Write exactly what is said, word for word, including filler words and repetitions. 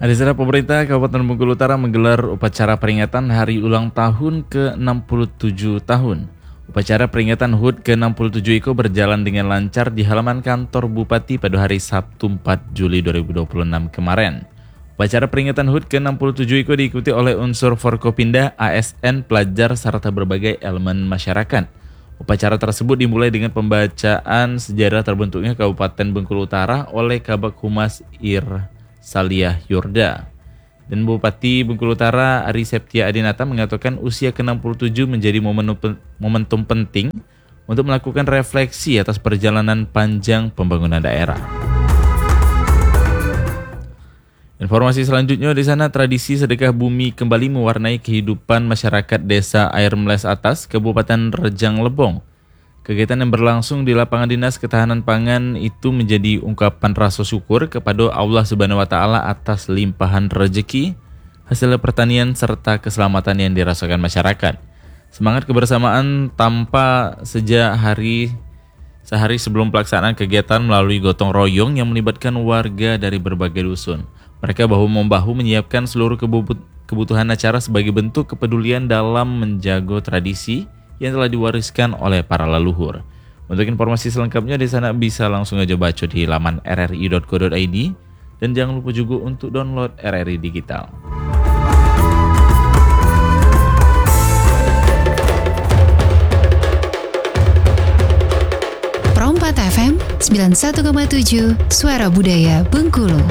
Adisara pemerintah Kabupaten Bengkulu Utara menggelar upacara peringatan hari ulang tahun ke enam puluh tujuh tahun. Upacara peringatan H U D ke enam puluh tujuh itu berjalan dengan lancar di halaman kantor Bupati pada hari Sabtu empat Juli dua ribu dua puluh enam kemarin. Upacara peringatan H U D ke enam puluh tujuh itu diikuti oleh unsur Forkopimda, A S N, pelajar, serta berbagai elemen masyarakat. Upacara tersebut dimulai dengan pembacaan sejarah terbentuknya Kabupaten Bengkulu Utara oleh Kabag Humas Ir Saliah Yurda. Dan Bupati Bengkulu Utara Ari Septia Adinata mengatakan usia ke enam puluh tujuh menjadi momentum, momentum penting untuk melakukan refleksi atas perjalanan panjang pembangunan daerah. Informasi selanjutnya di sana, tradisi sedekah bumi kembali mewarnai kehidupan masyarakat Desa Air Meles Atas, Kabupaten Rejang Lebong. Kegiatan yang berlangsung di lapangan dinas ketahanan pangan itu menjadi ungkapan rasa syukur kepada Allah Subhanahu wa taala atas limpahan rezeki, hasil pertanian serta keselamatan yang dirasakan masyarakat. Semangat kebersamaan tampak sejak hari sehari sebelum pelaksanaan kegiatan melalui gotong royong yang melibatkan warga dari berbagai dusun. Mereka bahu-membahu menyiapkan seluruh kebutuhan acara sebagai bentuk kepedulian dalam menjaga tradisi yang telah diwariskan oleh para leluhur. Untuk informasi selengkapnya di sana bisa langsung aja baca di laman r r i dot co dot i d dan jangan lupa juga untuk download R R I Digital. Pro empat F M sembilan puluh satu koma tujuh Suara Budaya Bengkulu.